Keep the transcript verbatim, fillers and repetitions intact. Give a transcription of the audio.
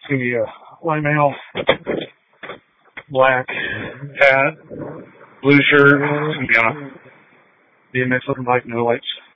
see uh, light mail, black hat, blue shirt, yeah. B M X looking like no lights.